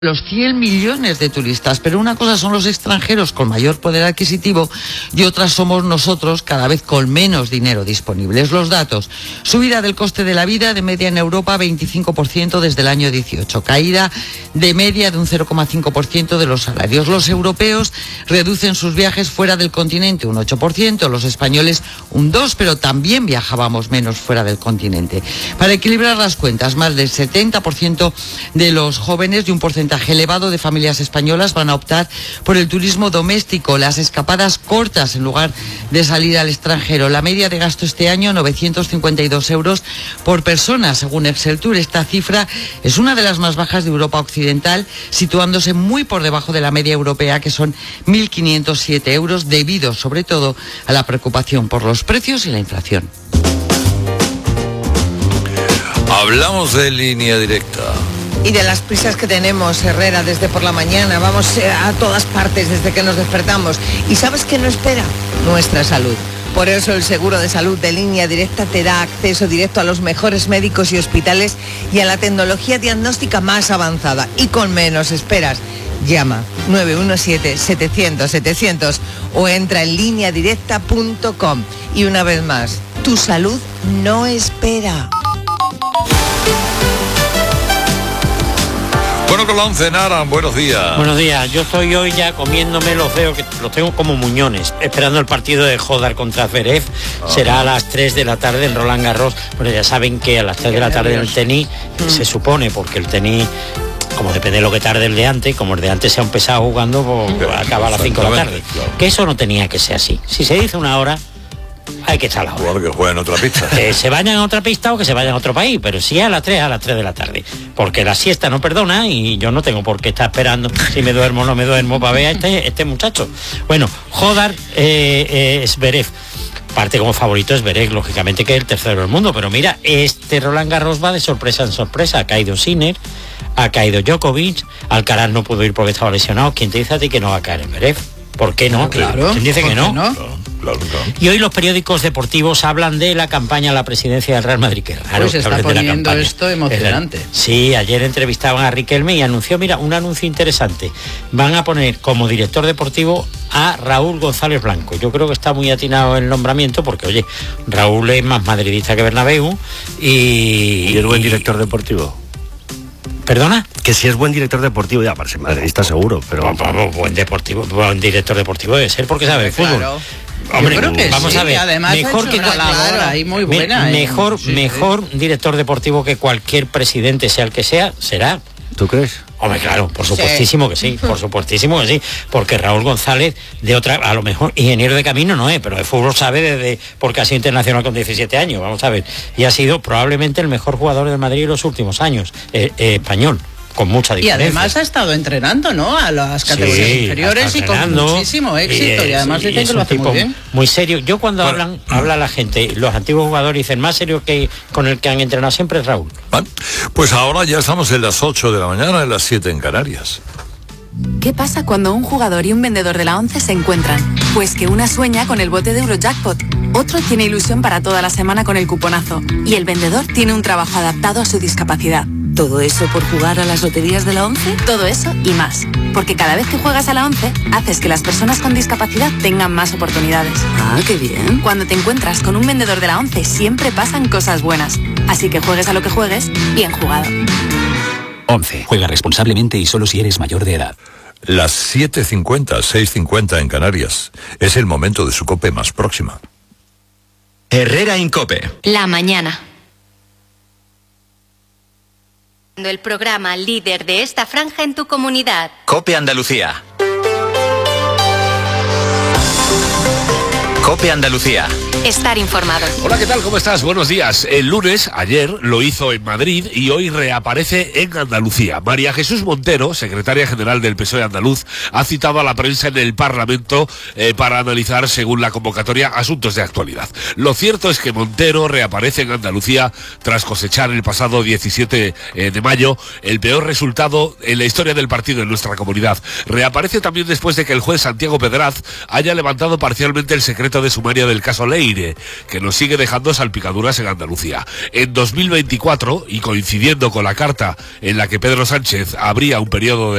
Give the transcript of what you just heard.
los 100 millones de turistas, pero una cosa son los extranjeros con mayor poder adquisitivo y otra somos nosotros cada vez con menos dinero disponible. Los datos: subida del coste de la vida de media en Europa 25% desde el año 18, caída de media de un 0,5% de los salarios. Los europeos reducen sus viajes fuera del continente un 8%, los españoles un 2%, pero también viajábamos menos fuera del continente. Para equilibrar las cuentas, más del 70% de los jóvenes y un porcentaje elevado de familias españolas van a optar por el turismo doméstico, las escapadas cortas en lugar de salir al extranjero. La media de gasto este año, 952 euros por persona, según Exceltur. Esta cifra es una de las más bajas de Europa Occidental, situándose muy por debajo de la media europea, que son 1.507 euros, debido sobre todo a la preocupación por los precios y la inflación. Hablamos de Línea Directa. Y de las prisas que tenemos, Herrera, desde por la mañana. Vamos a todas partes desde que nos despertamos. ¿Y sabes qué no espera? Nuestra salud. Por eso el seguro de salud de Línea Directa te da acceso directo a los mejores médicos y hospitales y a la tecnología diagnóstica más avanzada. Y con menos esperas. Llama 917-700-700 o entra en lineadirecta.com. Y una vez más, tu salud no espera. Bueno, con la 11, Nara, buenos días. Buenos días, yo estoy hoy ya comiéndome los dedos, que los tengo como muñones, esperando el partido de Hodar contra Zverev. Será a las 3 de la tarde en Roland Garros. Bueno, ya saben que a las 3 de la tarde en el tenis se supone, porque el tenis, como depende de lo que tarde el de antes, como el de antes se ha empezado jugando, pues acaba a las 5 de la tarde. Claro. Que eso no tenía que ser así. Si se dice una hora, hay que echar la hora. Claro, que jueguen en otra pista. Que se vayan a otra pista o que se vayan a otro país, pero si es a las 3 de la tarde. Porque la siesta no perdona y yo no tengo por qué estar esperando si me duermo o no me duermo para ver a este muchacho. Bueno, Hodar, Zverev. Parte como favorito es Zverev, lógicamente, que es el tercero del mundo. Pero mira, este Roland Garros va de sorpresa en sorpresa. Ha caído Sinner, ha caído Djokovic, Alcaraz no pudo ir porque estaba lesionado. ¿Quién te dice a ti que no va a caer en Zverev? ¿Por qué no? Claro. ¿Quién dice que no? Claro. Y hoy los periódicos deportivos hablan de la campaña a la presidencia del Real Madrid. Qué raro. Pues se está poniendo esto emocionante. Sí, ayer entrevistaban a Riquelme y anunció, mira, un anuncio interesante. Van a poner como director deportivo a Raúl González Blanco. Yo creo que está muy atinado el nombramiento porque, oye, Raúl es más madridista que Bernabéu y es buen director deportivo. ¿Perdona? Que si es buen director deportivo, ya parece madridista seguro, pero... Buen director deportivo debe ser porque sabe de fútbol. Claro. Hombre, yo creo que vamos sí, a ver, además mejor que una labor ahí muy buena. Mejor director deportivo que cualquier presidente, sea el que sea, será. ¿Tú crees? Hombre, claro, por supuestísimo que sí, porque Raúl González, de otra, a lo mejor ingeniero de camino no es, pero de fútbol sabe porque ha sido internacional con 17 años, vamos a ver, y ha sido probablemente el mejor jugador del Madrid en los últimos años, español. Con mucha diferencia. Y además ha estado entrenando, ¿no? A las categorías inferiores y con muchísimo éxito. Y además dicen que lo hace muy bien. Muy serio. Yo cuando habla la gente, los antiguos jugadores dicen más serio que con el que han entrenado siempre es Raúl. Bueno, pues ahora ya estamos en las 8 de la mañana, en las 7 en Canarias. ¿Qué pasa cuando un jugador y un vendedor de la 11 se encuentran? Pues que una sueña con el bote de Eurojackpot, otro tiene ilusión para toda la semana con el cuponazo y el vendedor tiene un trabajo adaptado a su discapacidad. ¿Todo eso por jugar a las loterías de la 11? Todo eso y más. Porque cada vez que juegas a la 11, haces que las personas con discapacidad tengan más oportunidades. Ah, qué bien. Cuando te encuentras con un vendedor de la 11, siempre pasan cosas buenas. Así que juegues a lo que juegues, bien jugado. 11. Juega responsablemente y solo si eres mayor de edad. Las 7:50, 6:50 en Canarias. Es el momento de su COPE más próxima. Herrera en COPE. La mañana. El programa líder de esta franja en tu comunidad. COPE Andalucía. COPE Andalucía. Estar informado. Hola, ¿qué tal? ¿Cómo estás? Buenos días. El lunes, ayer, lo hizo en Madrid y hoy reaparece en Andalucía. María Jesús Montero, secretaria general del PSOE andaluz, ha citado a la prensa en el Parlamento para analizar, según la convocatoria, asuntos de actualidad. Lo cierto es que Montero reaparece en Andalucía tras cosechar el pasado 17 de mayo el peor resultado en la historia del partido en nuestra comunidad. Reaparece también después de que el juez Santiago Pedraz haya levantado parcialmente el secreto de sumaria del caso Leire, que nos sigue dejando salpicaduras en Andalucía. En 2024, y coincidiendo con la carta en la que Pedro Sánchez abría un periodo de